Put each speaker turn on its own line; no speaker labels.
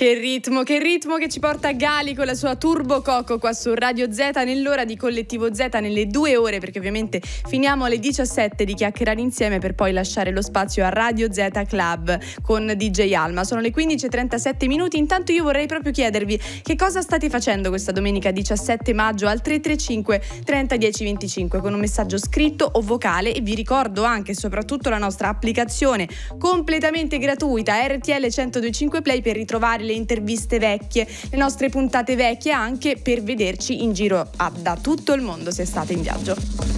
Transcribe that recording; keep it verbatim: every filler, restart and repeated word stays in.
Che ritmo, che ritmo che ci porta Gali con la sua Turbo Coco qua su Radio Z nell'ora di Collettivo Z, nelle due ore, perché ovviamente finiamo alle diciassette di chiacchierare insieme per poi lasciare lo spazio a Radio Z Club con D J Alma. Sono le quindici e trentasette minuti. Intanto io vorrei proprio chiedervi che cosa state facendo questa domenica diciassette maggio al tre tre cinque trenta dieci venticinque con un messaggio scritto o vocale, e vi ricordo anche e soprattutto la nostra applicazione completamente gratuita R T L centodue e cinque Play per ritrovare le interviste vecchie, le nostre puntate vecchie, anche per vederci in giro a, da tutto il mondo se state in viaggio.